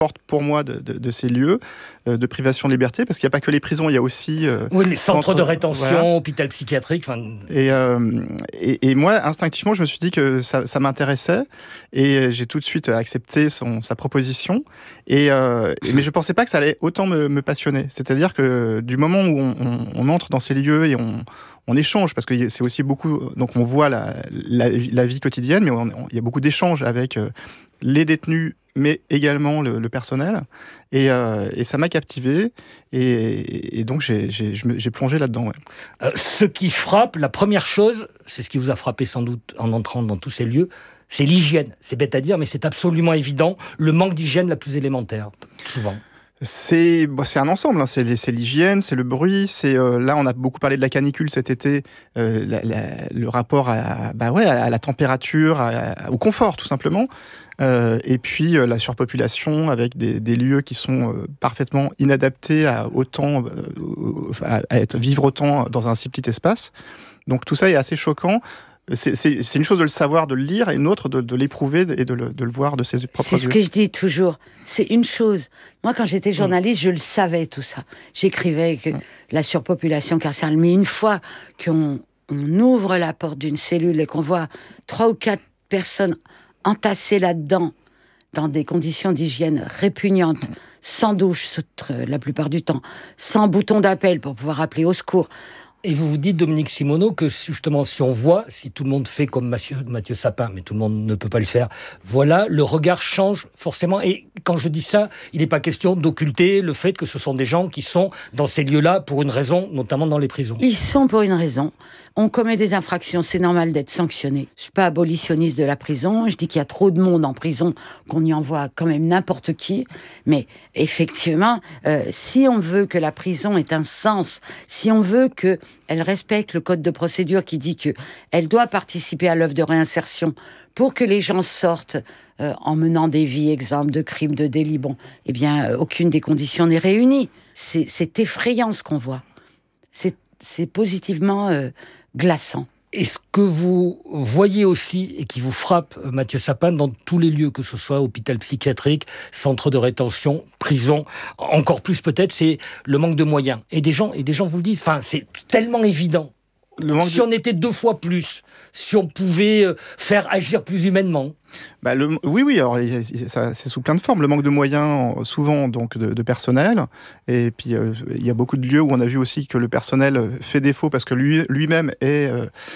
porte pour moi de ces lieux de privation de liberté, parce qu'il n'y a pas que les prisons, il y a aussi... les centres de rétention, voilà. Hôpital psychiatrique... Et moi, instinctivement, je me suis dit que ça m'intéressait, et j'ai tout de suite accepté sa proposition, mais je ne pensais pas que ça allait autant me passionner. C'est-à-dire que du moment où on entre dans ces lieux et on échange, parce que c'est aussi beaucoup... Donc on voit la vie quotidienne, mais il y a beaucoup d'échanges avec les détenus, mais également le personnel. Et ça m'a captivé. Et donc, j'ai plongé là-dedans. Ouais. Ce qui frappe, la première chose, c'est ce qui vous a frappé sans doute en entrant dans tous ces lieux, c'est l'hygiène. C'est bête à dire, mais c'est absolument évident. Le manque d'hygiène la plus élémentaire, souvent. C'est un ensemble, hein. C'est l'hygiène, c'est le bruit, là on a beaucoup parlé de la canicule cet été, le rapport à la température, au confort tout simplement, et puis la surpopulation avec des lieux qui sont parfaitement inadaptés à vivre autant dans un si petit espace. Donc tout ça est assez choquant. C'est une chose de le savoir, de le lire, et une autre de l'éprouver et de le voir de ses propres yeux. C'est ce que je dis toujours. C'est une chose. Moi, quand j'étais journaliste, je le savais tout ça. J'écrivais que la surpopulation carcérale. Mais une fois qu'on ouvre la porte d'une cellule et qu'on voit 3 ou 4 personnes entassées là-dedans, dans des conditions d'hygiène répugnantes, sans douche la plupart du temps, sans bouton d'appel pour pouvoir appeler au secours... Et vous vous dites, Dominique Simoneau, que justement, si on voit, si tout le monde fait comme Mathieu Sapin, mais tout le monde ne peut pas le faire, voilà, le regard change forcément. Et quand je dis ça, il n'est pas question d'occulter le fait que ce sont des gens qui sont dans ces lieux-là pour une raison, notamment dans les prisons. Ils sont pour une raison. On commet des infractions, c'est normal d'être sanctionné. Je suis pas abolitionniste de la prison, je dis qu'il y a trop de monde en prison, qu'on y envoie quand même n'importe qui. Mais effectivement, si on veut que la prison ait un sens, si on veut qu'elle respecte le code de procédure qui dit qu'elle doit participer à l'œuvre de réinsertion pour que les gens sortent en menant des vies exemptes de crimes, de délits, eh bien, aucune des conditions n'est réunie. C'est effrayant ce qu'on voit. C'est positivement glaçant. Est-ce que vous voyez aussi, et qui vous frappe, Mathieu Sapin, dans tous les lieux, que ce soit hôpital psychiatrique, centre de rétention, prison, encore plus peut-être, c'est le manque de moyens. Et des gens vous le disent, c'est tellement évident. On était 2 fois plus, si on pouvait faire agir plus humainement. Oui, alors c'est sous plein de formes. Le manque de moyens, souvent donc de personnel, et puis il y a beaucoup de lieux où on a vu aussi que le personnel fait défaut parce que lui-même est,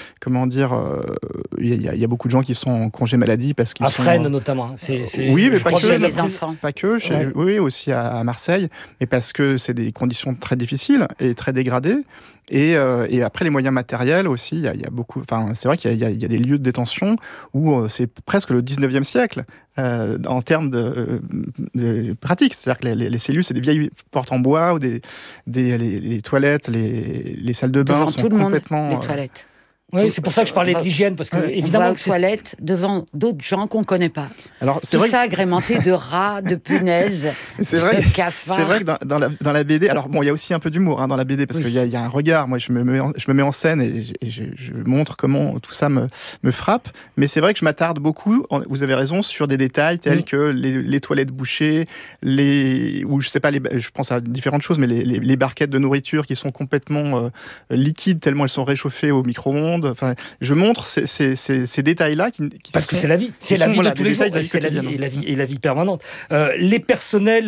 il y a beaucoup de gens qui sont en congé maladie parce qu'ils sont... À Fresnes notamment. Oui, mais pas que. Oui, aussi à Marseille, mais parce que c'est des conditions très difficiles et très dégradées. Et après les moyens matériels aussi, il y a beaucoup. C'est vrai qu'il y a des lieux de détention où c'est presque le 19e siècle en termes de pratique. C'est-à-dire que les cellules, c'est des vieilles portes en bois ou les toilettes, les salles de bain devant sont tout le complètement. Monde, les toilettes. Oui, c'est pour ça que je parlais de l'hygiène, parce que évidemment, on va aux toilettes devant d'autres gens qu'on ne connaît pas. Alors, tout ça agrémenté de rats, de punaises, de cafards. C'est vrai que dans la BD, alors il y a aussi un peu d'humour dans la BD, parce qu'il y a un regard. Moi, je me mets en scène et je montre comment tout ça me frappe. Mais c'est vrai que je m'attarde beaucoup, vous avez raison, sur des détails tels que les toilettes bouchées, ou je sais pas, je pense à différentes choses, mais les barquettes de nourriture qui sont complètement liquides tellement elles sont réchauffées au micro-ondes. Je montre ces détails-là parce que c'est la vie, c'est la vie de tous les jours, c'est la vie et la vie permanente. Les personnels,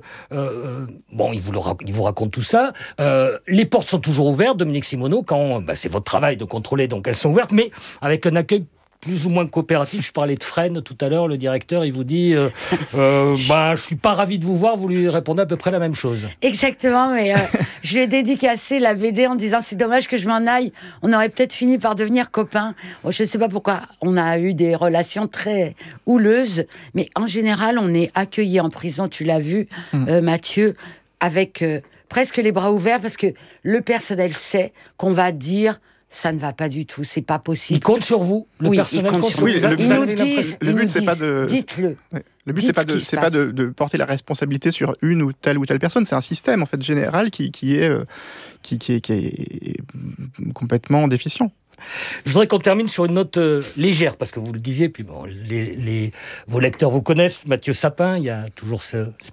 ils vous racontent tout ça. Les portes sont toujours ouvertes, Dominique Simoneau, quand c'est votre travail de contrôler, donc elles sont ouvertes, mais avec un accueil plus ou moins coopératif. Je parlais de Fresnes tout à l'heure, le directeur, il vous dit je suis pas ravi de vous voir, vous lui répondez à peu près la même chose. Exactement, mais je lui ai dédicacé la BD en disant c'est dommage que je m'en aille, on aurait peut-être fini par devenir copains. Je ne sais pas pourquoi, on a eu des relations très houleuses, mais en général, on est accueillis en prison, tu l'as vu, Mathieu, avec presque les bras ouverts, parce que le personnel sait qu'on va dire ça ne va pas du tout, c'est pas possible. Il compte sur vous, le personnel compte sur vous. Le but, c'est pas de... Dites-le. Le but, c'est pas de porter la responsabilité sur une ou telle personne. C'est un système, en fait, général qui est complètement déficient. Je voudrais qu'on termine sur une note légère, parce que vous le disiez, puis bon, vos lecteurs vous connaissent, Mathieu Sapin, il y a toujours ce